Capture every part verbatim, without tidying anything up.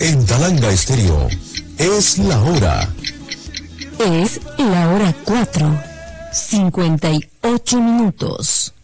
En Talanga Estéreo, es la hora. Es la hora cuatro, cincuenta y ocho minutos.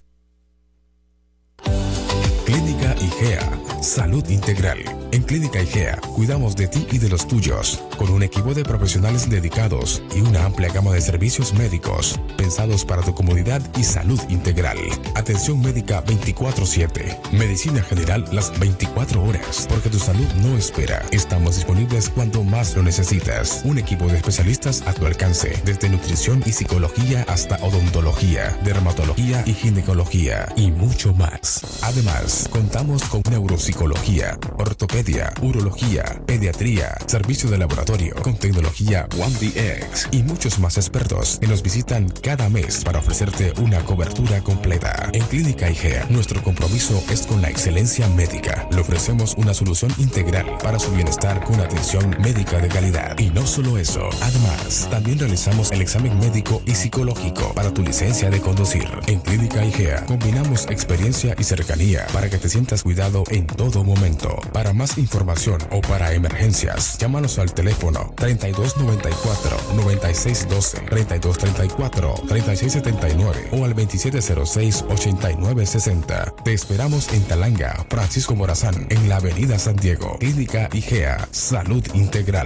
Clínica IGEA, salud integral. En Clínica IGEA cuidamos de ti y de los tuyos, con un equipo de profesionales dedicados y una amplia gama de servicios médicos pensados para tu comodidad y salud integral. Atención médica veinticuatro siete, medicina general las veinticuatro horas, porque tu salud no espera. Estamos disponibles cuando más lo necesitas. Un equipo de especialistas a tu alcance, desde nutrición y psicología hasta odontología, dermatología y ginecología y mucho más. Además, contamos con neuropsicología, ortopedia, urología, pediatría, servicio de laboratorio con tecnología One D X y muchos más expertos que nos visitan cada mes para ofrecerte una cobertura completa. En Clínica IGEA, nuestro compromiso es con la excelencia médica. Le ofrecemos una solución integral para su bienestar con atención médica de calidad. Y no solo eso, además, también realizamos el examen médico y psicológico para tu licencia de conducir. En Clínica IGEA combinamos experiencia y cercanía para que te sientas cuidado en todo momento. Para más información o para emergencias, llámanos al teléfono treinta y dos noventa y cuatro, noventa y seis doce, treinta y dos treinta y cuatro, treinta y seis setenta y nueve o al veintisiete cero seis, ochenta y nueve sesenta. Te esperamos en Talanga, Francisco Morazán, en la avenida San Diego. Clínica IGEA, salud integral.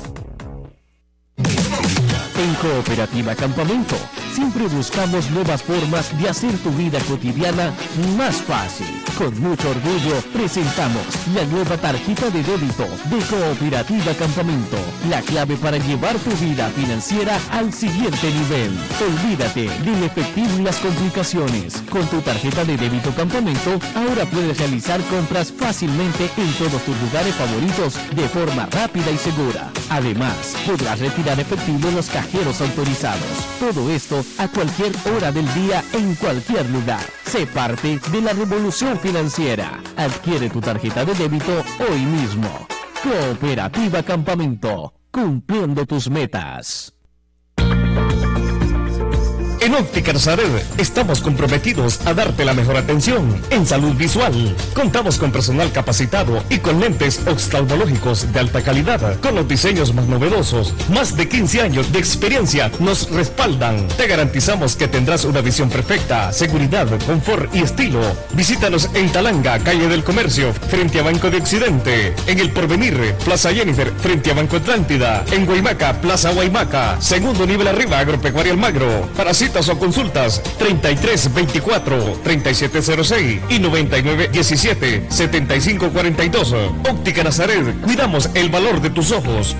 En Cooperativa Campamento, siempre buscamos nuevas formas de hacer tu vida cotidiana más fácil. Con mucho orgullo, presentamos la nueva tarjeta de débito de Cooperativa Campamento, la clave para llevar tu vida financiera al siguiente nivel. Olvídate del efectivo y las complicaciones. Con tu tarjeta de débito Campamento, ahora puedes realizar compras fácilmente en todos tus lugares favoritos de forma rápida y segura. Además, podrás retirar efectivo en los cajeros autorizados. Todo esto a cualquier hora del día, en cualquier lugar. Sé parte de la revolución financiera. Adquiere tu tarjeta de débito hoy mismo. Cooperativa Campamento, cumpliendo tus metas. En Óptica Nazaret estamos comprometidos a darte la mejor atención en salud visual. Contamos con personal capacitado y con lentes oftalmológicos de alta calidad, con los diseños más novedosos. Más de quince años de experiencia nos respaldan. Te garantizamos que tendrás una visión perfecta, seguridad, confort y estilo. Visítanos en Talanga, calle del Comercio, frente a Banco de Occidente. En El Porvenir, Plaza Jennifer, frente a Banco Atlántida. En Guaymaca, Plaza Guaymaca. Segundo nivel arriba, Agropecuaria Almagro. Para citas o consultas, treinta y tres veinticuatro, treinta y siete cero seis y noventa y nueve diecisiete, setenta y cinco cuarenta y dos. Óptica Nazaret, cuidamos el valor de tus ojos.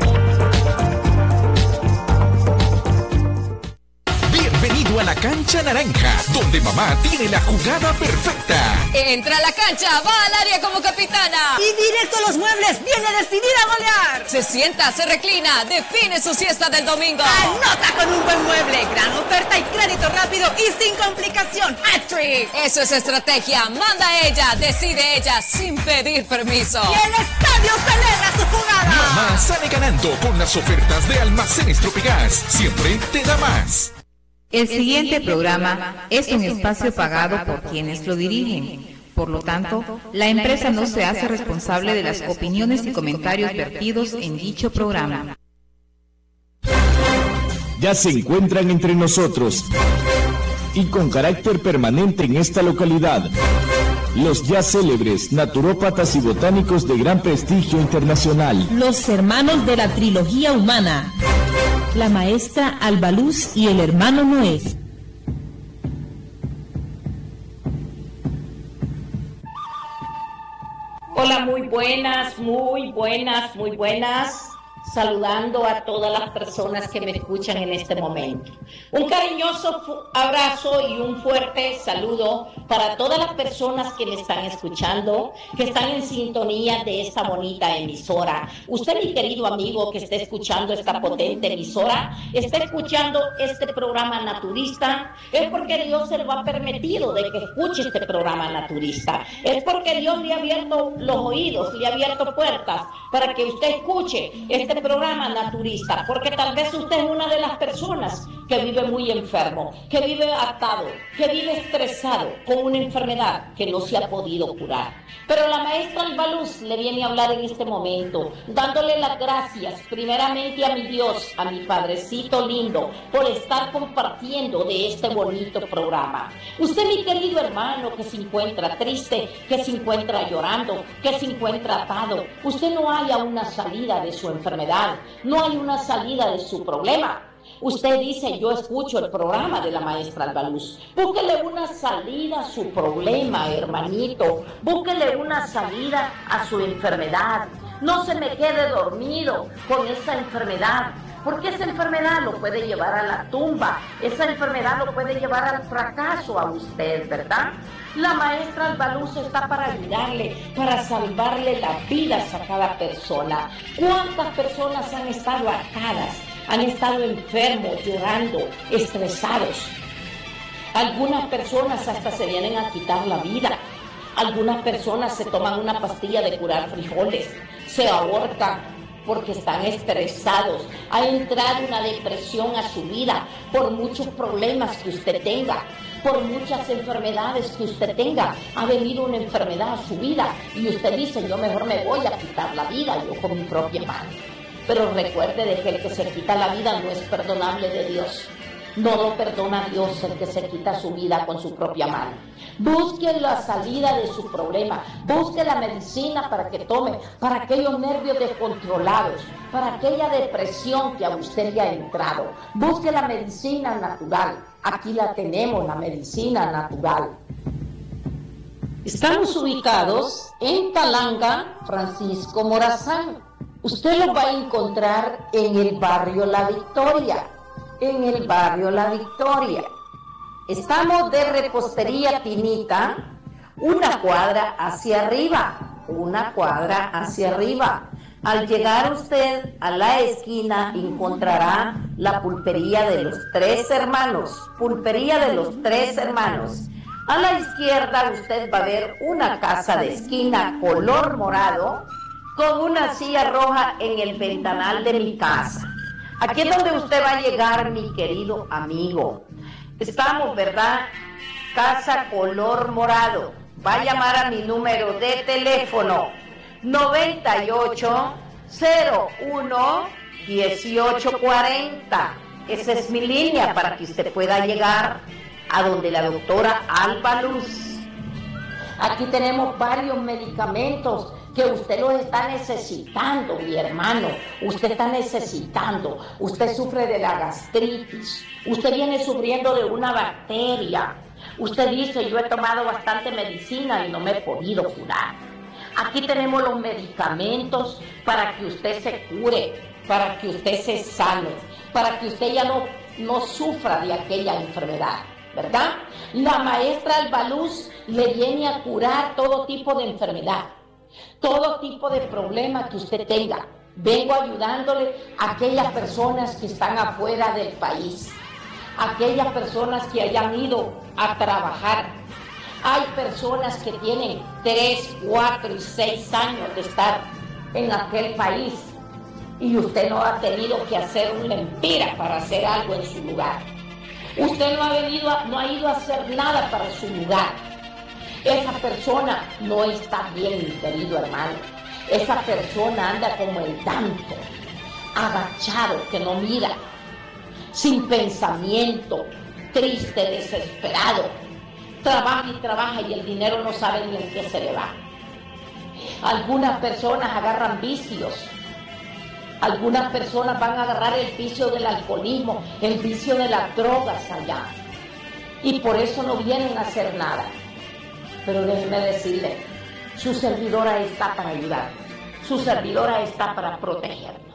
Bienvenido a la Cancha Naranja, donde mamá tiene la jugada perfecta. Entra a la cancha, va al área como capitana. Y directo a los muebles, viene decidida a golear. Se sienta, se reclina, define su siesta del domingo. Anota con un buen mueble, gran oferta y crédito rápido y sin complicación. ¡Hat-trick! Eso es estrategia, manda ella, decide ella, sin pedir permiso. Y el estadio celebra su jugada. Mamá sale ganando con las ofertas de Almacenes Tropigas. Siempre te da más. El siguiente programa es un espacio pagado por quienes lo dirigen. Por lo tanto, la empresa no se hace responsable de las opiniones y comentarios vertidos en dicho programa. Ya se encuentran entre nosotros y con carácter permanente en esta localidad, los ya célebres naturópatas y botánicos de gran prestigio internacional. Los hermanos de la trilogía humana, la maestra Albaluz y el hermano Noé. Hola, muy buenas, muy buenas, muy buenas. Saludando a todas las personas que me escuchan en este momento. Un cariñoso abrazo y un fuerte saludo para todas las personas que me están escuchando, que están en sintonía de esta bonita emisora. Usted, mi querido amigo que está escuchando esta potente emisora, está escuchando este programa naturista, es porque Dios se lo ha permitido de que escuche este programa naturista. Es porque Dios le ha abierto los oídos, le ha abierto puertas para que usted escuche este programa, naturista, porque tal vez usted es una de las personas que vive muy enfermo, que vive atado, que vive estresado con una enfermedad que no se ha podido curar. Pero la maestra Albaluz le viene a hablar en este momento, dándole las gracias primeramente a mi Dios, a mi Padrecito lindo, por estar compartiendo de este bonito programa. Usted, mi querido hermano, que se encuentra triste, que se encuentra llorando, que se encuentra atado, usted no haya una salida de su enfermedad, no hay una salida de su problema. Usted dice, yo escucho el programa de la maestra Albaluz. Búsquele una salida a su problema, hermanito. Búsquele una salida a su enfermedad. No se me quede dormido con esa enfermedad, porque esa enfermedad lo puede llevar a la tumba. Esa enfermedad lo puede llevar al fracaso a usted, ¿verdad? La maestra Albaluz está para ayudarle, para salvarle las vidas a cada persona. ¿Cuántas personas han estado atadas? Han estado enfermos, llorando, estresados. Algunas personas hasta se vienen a quitar la vida. Algunas personas se toman una pastilla de curar frijoles, se ahorcan porque están estresados. Ha entrado una depresión a su vida por muchos problemas que usted tenga, por muchas enfermedades que usted tenga. Ha venido una enfermedad a su vida y usted dice, yo mejor me voy a quitar la vida yo con mi propia mano. Pero recuerde de que el que se quita la vida no es perdonable de Dios. No lo perdona Dios el que se quita su vida con su propia mano. Busque la salida de su problema. Busque la medicina para que tome, para aquellos nervios descontrolados, para aquella depresión que a usted le ha entrado. Busque la medicina natural. Aquí la tenemos, la medicina natural. Estamos ubicados en Talanga, Francisco Morazán. Usted lo va a encontrar en el barrio La Victoria, en el barrio La Victoria. Estamos de Repostería Tinita, una cuadra hacia arriba, una cuadra hacia arriba. Al llegar usted a la esquina encontrará la pulpería de los Tres Hermanos, pulpería de los Tres Hermanos. A la izquierda usted va a ver una casa de esquina color morado, con una silla roja en el ventanal de mi casa. Aquí es donde usted va a llegar, mi querido amigo. Estamos, ¿verdad? Casa color morado. Va a llamar a mi número de teléfono noventa y ocho, cero uno, dieciocho cuarenta. Esa es mi línea para que usted pueda llegar a donde la doctora Albaluz. Aquí tenemos varios medicamentos que usted los está necesitando, mi hermano. Usted está necesitando. Usted sufre de la gastritis. Usted viene sufriendo de una bacteria. Usted dice, yo he tomado bastante medicina y no me he podido curar. Aquí tenemos los medicamentos para que usted se cure, para que usted se sane, para que usted ya no, no sufra de aquella enfermedad, ¿verdad? La maestra Albaluz le viene a curar todo tipo de enfermedad, todo tipo de problema que usted tenga. Vengo ayudándole a aquellas personas que están afuera del país, aquellas personas que hayan ido a trabajar. Hay personas que tienen tres, cuatro y seis años de estar en aquel país y usted no ha tenido que hacer una mentira para hacer algo en su lugar. Usted no ha venido a, no ha ido a hacer nada para su lugar. Esa persona no está bien, mi querido hermano. Esa persona anda como el tanto, agachado, que no mira, sin pensamiento, triste, desesperado. Trabaja y trabaja y el dinero no sabe ni en qué se le va. Algunas personas agarran vicios. Algunas personas van a agarrar el vicio del alcoholismo, el vicio de las drogas allá. Y por eso no vienen a hacer nada. Pero déjeme decirle, su servidora está para ayudar. Su servidora está para protegernos.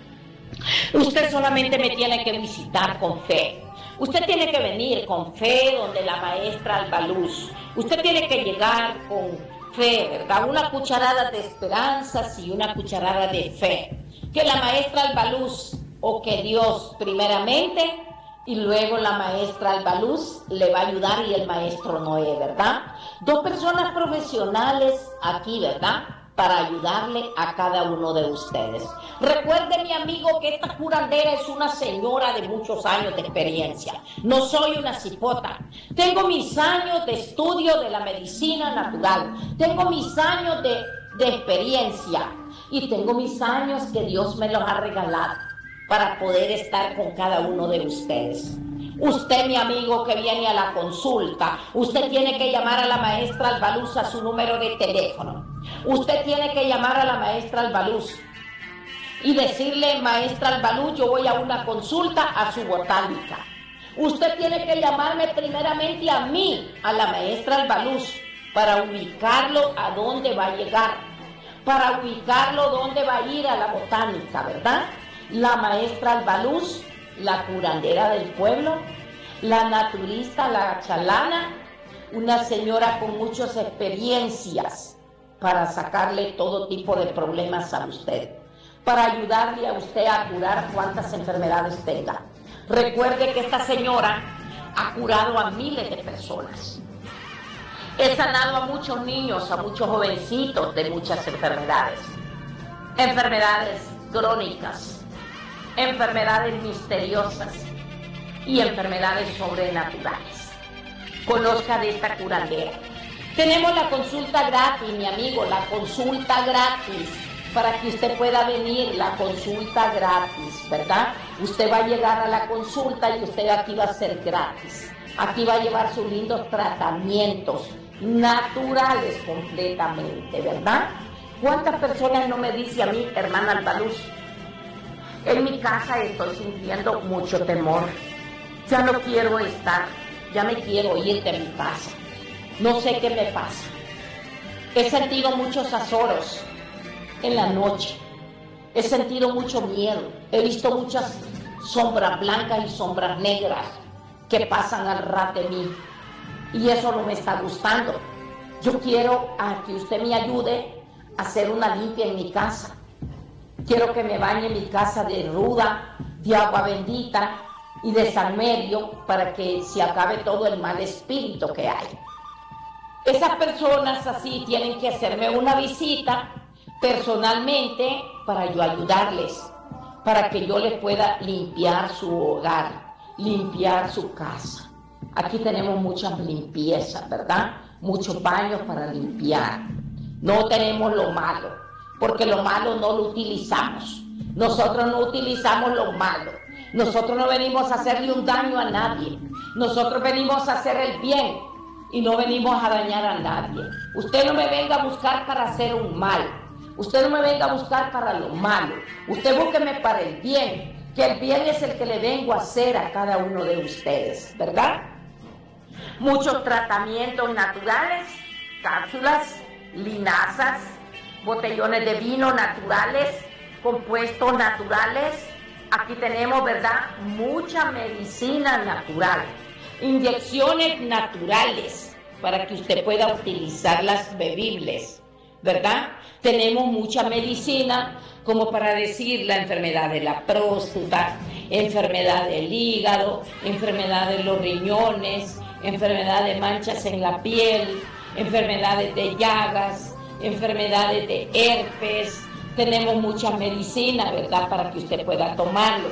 Usted solamente me tiene que visitar con fe. Usted tiene que venir con fe donde la maestra Albaluz. Usted tiene que llegar con fe, ¿verdad? Una cucharada de esperanzas y una cucharada de fe. Que la maestra Albaluz, o que Dios primeramente, y luego la maestra Albaluz le va a ayudar y el maestro Noé, ¿verdad? Dos personas profesionales aquí, ¿verdad? para ayudarle a cada uno de ustedes. Recuerde, mi amigo, que esta curandera es una señora de muchos años de experiencia. No soy una cipota. Tengo mis años de estudio de la medicina natural. Tengo mis años de, de experiencia. Y tengo mis años que Dios me los ha regalado para poder estar con cada uno de ustedes. Usted, mi amigo, que viene a la consulta, usted tiene que llamar a la maestra Albaluz a su número de teléfono. Usted tiene que llamar a la maestra Albaluz y decirle: maestra Albaluz, yo voy a una consulta a su botánica. Usted tiene que llamarme primeramente a mí, a la maestra Albaluz, para ubicarlo a dónde va a llegar, para ubicarlo dónde va a ir a la botánica, ¿verdad? La maestra Albaluz, la curandera del pueblo, la naturista, la chalana, una señora con muchas experiencias para sacarle todo tipo de problemas a usted, para ayudarle a usted a curar cuantas enfermedades tenga. Recuerde que esta señora ha curado a miles de personas. He sanado a muchos niños, a muchos jovencitos de muchas enfermedades. Enfermedades crónicas, enfermedades misteriosas y enfermedades sobrenaturales. Conozca de esta curandera. Tenemos la consulta gratis, mi amigo, la consulta gratis, para que usted pueda venir, la consulta gratis, ¿verdad? Usted va a llegar a la consulta y usted aquí va a ser gratis. Aquí va a llevar sus lindos tratamientos naturales completamente, ¿verdad? ¿Cuántas personas no me dice a mí, hermana Albaluz? En mi casa estoy sintiendo mucho temor. Ya no quiero estar, ya me quiero ir de mi casa. No sé qué me pasa. He sentido muchos azoros en la noche. He sentido mucho miedo. He visto muchas sombras blancas y sombras negras que pasan al ras de mí. Y eso no me está gustando. Yo quiero a que usted me ayude a hacer una limpia en mi casa. Quiero que me bañe mi casa de ruda, de agua bendita y de salmerio para que se acabe todo el mal espíritu que hay. Esas personas así tienen que hacerme una visita personalmente para yo ayudarles, para que yo les pueda limpiar su hogar, limpiar su casa. Aquí tenemos muchas limpiezas, ¿verdad? Muchos baños para limpiar. No tenemos lo malo, porque lo malo no lo utilizamos. Nosotros no utilizamos lo malo. Nosotros no venimos a hacerle un daño a nadie. Nosotros venimos a hacer el bien y no venimos a dañar a nadie. Usted no me venga a buscar para hacer un mal. Usted no me venga a buscar para lo malo. Usted búsqueme para el bien, que el bien es el que le vengo a hacer a cada uno de ustedes, ¿verdad? Muchos tratamientos naturales, cápsulas, linazas, botellones de vino naturales, compuestos naturales. Aquí tenemos, ¿verdad?, mucha medicina natural, inyecciones naturales para que usted pueda utilizarlas bebibles, ¿verdad? Tenemos mucha medicina como para decir la enfermedad de la próstata, enfermedad del hígado, enfermedad de los riñones, enfermedad de manchas en la piel, enfermedades de llagas, enfermedades de herpes. Tenemos mucha medicina, ¿verdad?, para que usted pueda tomarlo.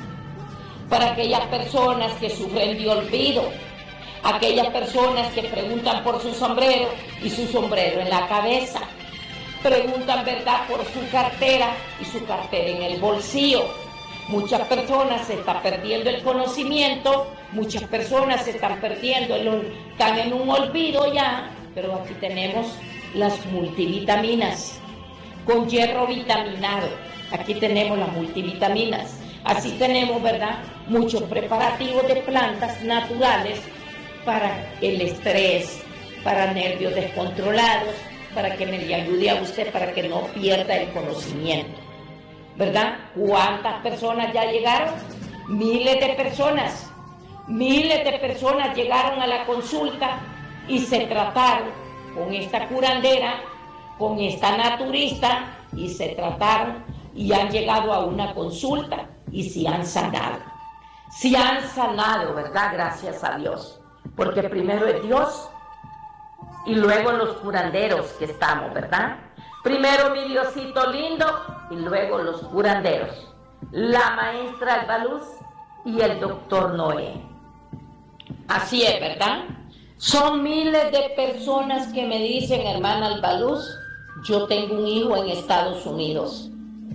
Para aquellas personas que sufren de olvido, aquellas personas que preguntan por su sombrero y su sombrero en la cabeza, preguntan, ¿verdad?, por su cartera y su cartera en el bolsillo. Muchas personas se están perdiendo el conocimiento, muchas personas se están perdiendo, el, están en un olvido ya, pero aquí tenemos las multivitaminas con hierro vitaminado. Aquí tenemos las multivitaminas. Así tenemos, ¿verdad?, muchos preparativos de plantas naturales para el estrés, para nervios descontrolados, para que me le ayude a usted para que no pierda el conocimiento, ¿verdad? ¿Cuántas personas ya llegaron? Miles de personas, miles de personas llegaron a la consulta y se trataron con esta curandera, con esta naturista, y se trataron y han llegado a una consulta y se han sanado. Se han sanado, ¿verdad? Gracias a Dios, porque primero es Dios y luego los curanderos que estamos, ¿verdad? Primero mi Diosito lindo y luego los curanderos, la maestra Albaluz y el doctor Noé. Así es, ¿verdad? Son miles de personas que me dicen, hermana Albaluz, yo tengo un hijo en Estados Unidos.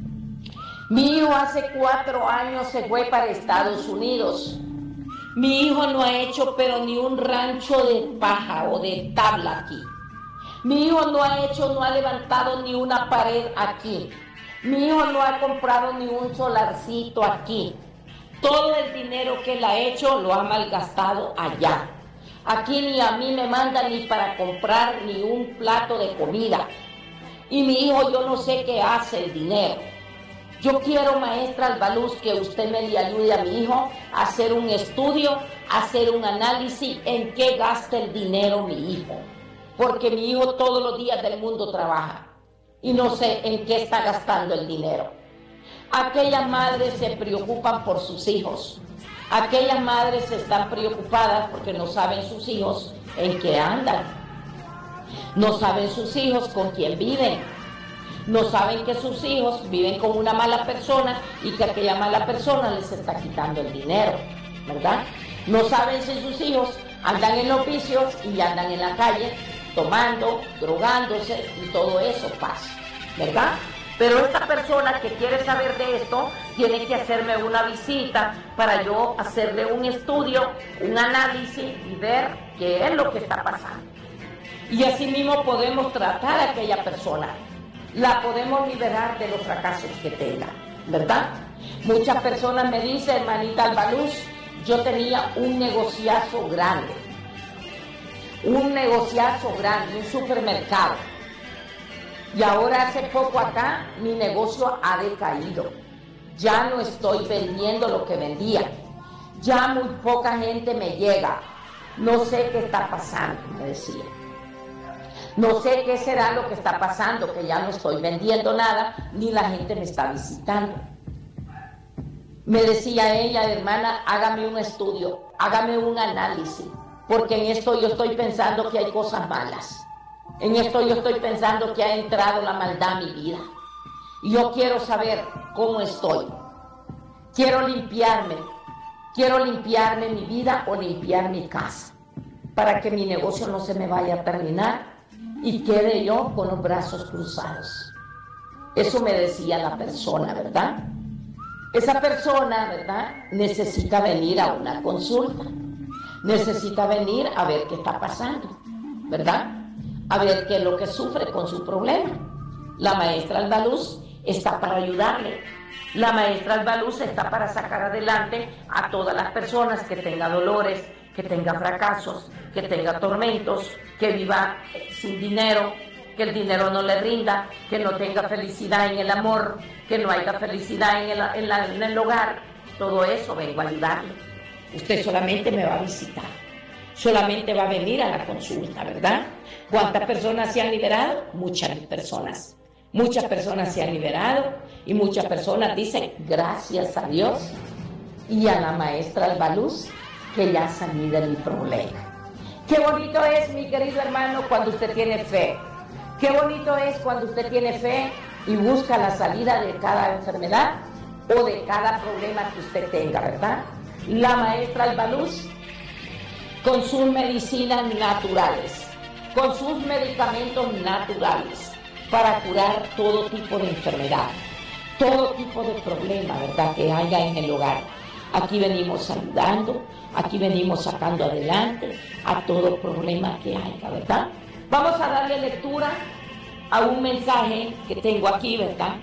Mi hijo hace cuatro años se fue para Estados Unidos. Mi hijo no ha hecho pero ni un rancho de paja o de tabla aquí. Mi hijo no ha hecho, no ha levantado ni una pared aquí. Mi hijo no ha comprado ni un solarcito aquí. Todo el dinero que él ha hecho lo ha malgastado allá. Aquí ni a mí me manda ni para comprar ni un plato de comida. Y mi hijo yo no sé qué hace el dinero. Yo quiero, maestra Albaluz, que usted me le ayude a mi hijo a hacer un estudio, a hacer un análisis en qué gasta el dinero mi hijo. Porque mi hijo todos los días del mundo trabaja y no sé en qué está gastando el dinero. Aquellas madres se preocupan por sus hijos. Aquellas madres están preocupadas porque no saben sus hijos en qué andan. No saben sus hijos con quién viven. No saben que sus hijos viven con una mala persona y que aquella mala persona les está quitando el dinero, ¿verdad? No saben si sus hijos andan en los vicios y andan en la calle tomando, drogándose y todo eso pasa, ¿verdad? Pero esta persona que quiere saber de esto tiene que hacerme una visita para yo hacerle un estudio, un análisis y ver qué es lo que está pasando. Y así mismo podemos tratar a aquella persona, la podemos liberar de los fracasos que tenga, ¿verdad? Muchas personas me dicen, hermanita Albaluz, yo tenía un negociazo grande, un negociazo grande, un supermercado. Y ahora hace poco acá mi negocio ha decaído. Ya no estoy vendiendo lo que vendía. Ya muy poca gente me llega. No sé qué está pasando, me decía. No sé qué será lo que está pasando, que ya no estoy vendiendo nada, ni la gente me está visitando. Me decía ella, hermana, hágame un estudio, hágame un análisis, porque en esto yo estoy pensando que hay cosas malas. En esto yo estoy pensando que ha entrado la maldad en mi vida. Y yo quiero saber cómo estoy. Quiero limpiarme. Quiero limpiarme mi vida o limpiar mi casa, para que mi negocio no se me vaya a terminar y quede yo con los brazos cruzados. Eso me decía la persona, ¿verdad? Esa persona, ¿verdad?, necesita venir a una consulta. Necesita venir a ver qué está pasando, ¿verdad? A ver qué es lo que sufre con su problema. La maestra Albaluz está para ayudarle. La maestra Albaluz está para sacar adelante a todas las personas que tengan dolores, que tenga fracasos, que tenga tormentos, que viva sin dinero, que el dinero no le rinda, que no tenga felicidad en el amor, que no haya felicidad en el, en la, en el hogar. Todo eso vengo a ayudarle. Usted solamente me va a visitar, solamente va a venir a la consulta, ¿verdad? ¿Cuántas personas se han liberado? Muchas personas. Muchas personas se han liberado y muchas personas dicen gracias a Dios y a la maestra Albaluz que ya salí de mi problema. Qué bonito es, mi querido hermano, cuando usted tiene fe. Qué bonito es cuando usted tiene fe y busca la salida de cada enfermedad o de cada problema que usted tenga, ¿verdad? La maestra Albaluz, con sus medicinas naturales, con sus medicamentos naturales, para curar todo tipo de enfermedad, todo tipo de problema, ¿verdad?, que haya en el hogar. Aquí venimos ayudando, aquí venimos sacando adelante a todo problema que haya, ¿verdad? Vamos a darle lectura a un mensaje que tengo aquí, ¿verdad?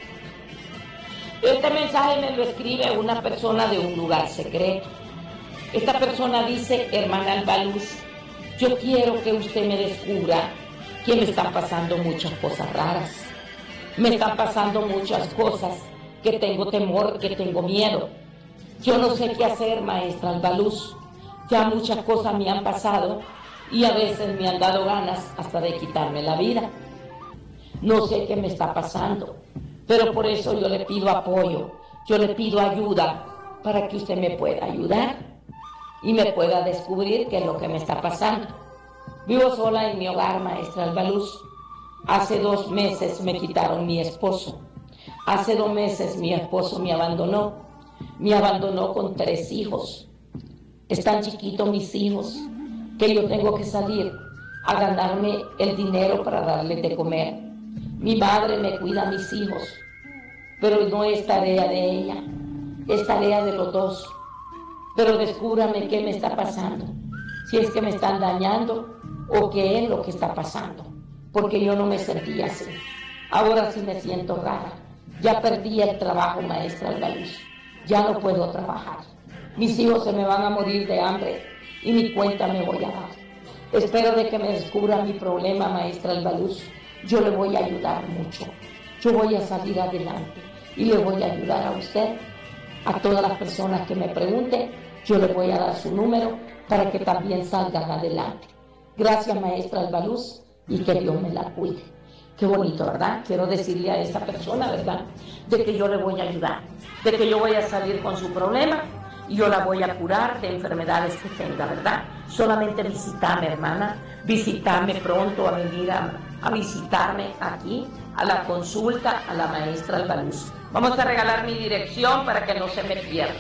Este mensaje me lo escribe una persona de un lugar secreto. Esta persona dice, hermana Albaluz, yo quiero que usted me descubra que me están pasando muchas cosas raras. Me están pasando muchas cosas que tengo temor, que tengo miedo. Yo no sé qué hacer, maestra Albaluz. Ya muchas cosas me han pasado y a veces me han dado ganas hasta de quitarme la vida. No sé qué me está pasando, pero por eso yo le pido apoyo, yo le pido ayuda para que usted me pueda ayudar y me pueda descubrir qué es lo que me está pasando. Vivo sola en mi hogar, maestra Albaluz, Hace dos meses me quitaron mi esposo. Hace dos meses mi esposo me abandonó. Me abandonó con tres hijos. Están chiquitos mis hijos, que yo tengo que salir a ganarme el dinero para darles de comer. Mi madre me cuida a mis hijos, pero no es tarea de ella, es tarea de los dos. Pero descúbrame qué me está pasando, si es que me están dañando o qué es lo que está pasando, porque yo no me sentía así. Ahora sí me siento rara. Ya perdí el trabajo, maestra Albaluz. Ya no puedo trabajar. Mis hijos se me van a morir de hambre y ni cuenta me voy a dar. Espero de que me descubra mi problema, maestra Albaluz. Yo le voy a ayudar mucho. Yo voy a salir adelante y le voy a ayudar a usted. A todas las personas que me pregunten, yo le voy a dar su número para que también salgan adelante. Gracias, maestra Albaluz, y que Dios me la cuide. Qué bonito, ¿verdad? Quiero decirle a esa persona, ¿verdad?, de que yo le voy a ayudar, de que yo voy a salir con su problema y yo la voy a curar de enfermedades que tenga, ¿verdad? Solamente visítame, hermana, visítame pronto a venir a, a visitarme aquí, a la consulta a la maestra Albaluz. Vamos a regalar mi dirección para que no se me pierda.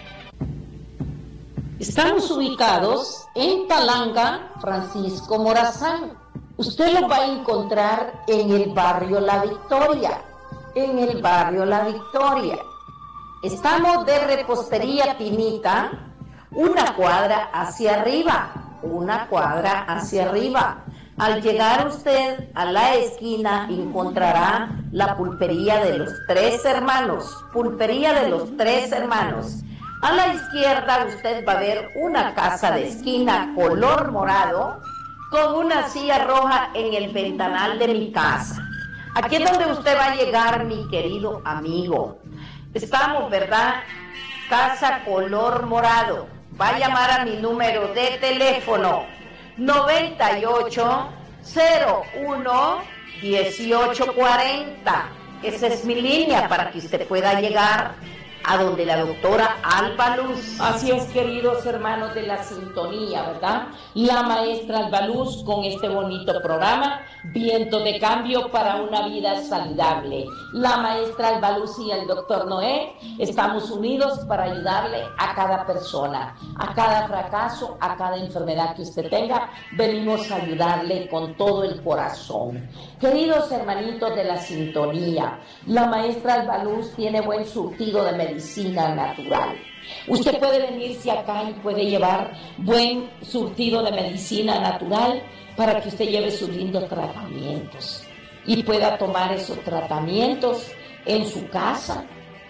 Estamos ubicados en Talanga, Francisco Morazán. Usted lo va a encontrar en el barrio La Victoria, en el barrio La Victoria. Estamos de Repostería Tinita, una cuadra hacia arriba, una cuadra hacia arriba. Al llegar usted a la esquina encontrará la pulpería de los Tres Hermanos, pulpería de los Tres Hermanos. A la izquierda usted va a ver una casa de esquina color morado, con una silla roja en el ventanal de mi casa. Aquí es donde usted va a llegar, mi querido amigo. Estamos, ¿verdad? Casa color morado. Va a llamar a mi número de teléfono noventa y ocho, cero uno, dieciocho cuarenta. Esa es mi línea para que usted pueda llegar a donde la doctora Albaluz. Así es, queridos hermanos de la sintonía, ¿verdad? La maestra Albaluz con este bonito programa, Viento de Cambio para una Vida Saludable. La maestra Albaluz y el doctor Noé estamos unidos para ayudarle a cada persona, a cada fracaso, a cada enfermedad que usted tenga. Venimos a ayudarle con todo el corazón. Queridos hermanitos de la sintonía, la maestra Albaluz tiene buen surtido de medicina medicina natural. Usted puede venirse acá y puede llevar buen surtido de medicina natural para que usted lleve sus lindos tratamientos y pueda tomar esos tratamientos en su casa.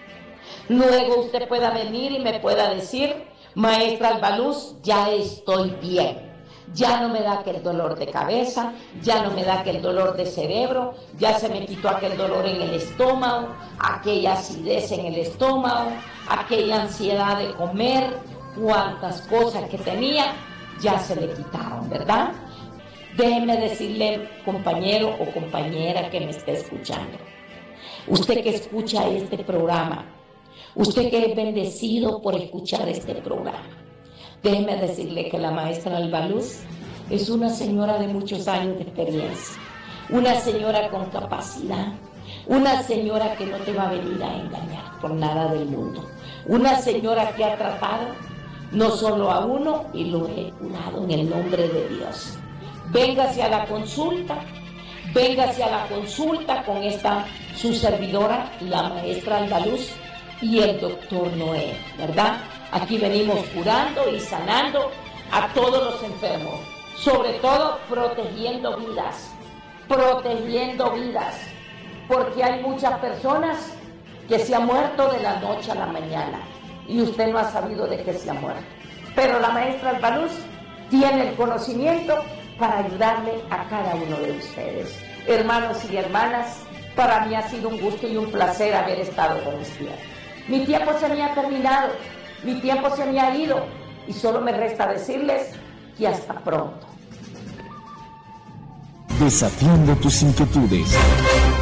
Luego usted pueda venir y me pueda decir, maestra Albaluz, ya estoy bien. Ya no me da aquel dolor de cabeza, ya no me da aquel dolor de cerebro, ya se me quitó aquel dolor en el estómago, aquella acidez en el estómago, aquella ansiedad de comer, cuantas cosas que tenía, ya se le quitaron, ¿verdad? Déjeme decirle, compañero o compañera que me esté escuchando, usted que escucha este programa, usted que es bendecido por escuchar este programa, déjeme decirle que la maestra Albaluz es una señora de muchos años de experiencia, una señora con capacidad, una señora que no te va a venir a engañar por nada del mundo, una señora que ha tratado no solo a uno y lo he curado en el nombre de Dios. Véngase a la consulta, véngase a la consulta con esta su servidora, la maestra Albaluz y el doctor Noé, ¿verdad? Aquí venimos curando y sanando a todos los enfermos, sobre todo protegiendo vidas, protegiendo vidas, porque hay muchas personas que se han muerto de la noche a la mañana y usted no ha sabido de qué se ha muerto. Pero la maestra Albaluz tiene el conocimiento para ayudarle a cada uno de ustedes. Hermanos y hermanas, para mí ha sido un gusto y un placer haber estado con ustedes. Mi tiempo se me ha terminado. Mi tiempo se me ha ido y solo me resta decirles que hasta pronto. Desafiando tus inquietudes,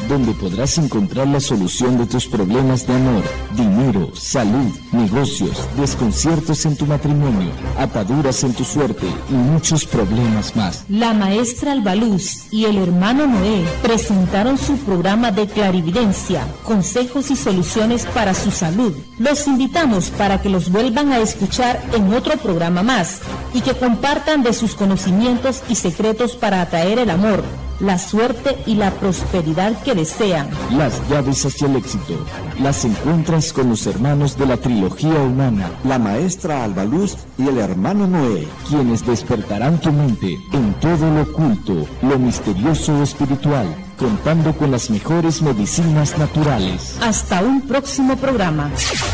donde podrás encontrar la solución de tus problemas de amor, dinero, salud, negocios, desconciertos en tu matrimonio, ataduras en tu suerte y muchos problemas más. La maestra Albaluz y el hermano Noé presentaron su programa de clarividencia, consejos y soluciones para su salud. Los invitamos para que los vuelvan a escuchar en otro programa más y que compartan de sus conocimientos y secretos para atraer el amor, la suerte y la prosperidad que desean. Las llaves hacia el éxito las encuentras con los hermanos de la trilogía humana, la maestra Albaluz y el hermano Noé, quienes despertarán tu mente en todo lo oculto, lo misterioso o espiritual, contando con las mejores medicinas naturales. Hasta un próximo programa.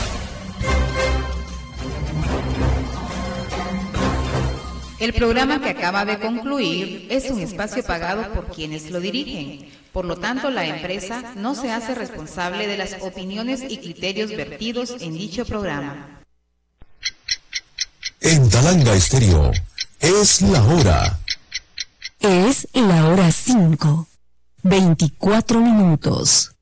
El programa que acaba de concluir es un espacio pagado por quienes lo dirigen. Por lo tanto, la empresa no se hace responsable de las opiniones y criterios vertidos en dicho programa. En Talanga Estéreo, es la hora. Es la hora cinco, veinticuatro minutos.